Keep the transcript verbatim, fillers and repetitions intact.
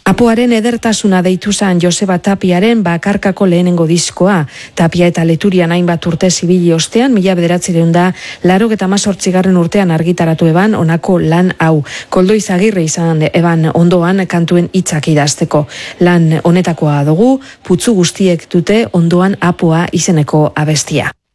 Apoaren edertasuna deitu zan Joseba Tapiaren bakarkako lehenengo diskoa. Tapia eta Leturian hainbat urte zibili ostean, mila bederatzireun da, larogeta mazortzigarren urtean argitaratu eban onako lan hau. Koldo Izagirre izan eban ondoan kantuen hitzak idazteko. Lan honetakoa dugu, putzu guztiek dute ondoan Apoa izeneko abestia.